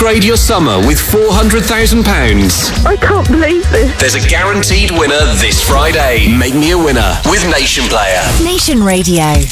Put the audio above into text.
Upgrade your summer with £400,000. I can't believe this. There's a guaranteed winner this Friday. Make me a winner with Nation Player. Nation Radio.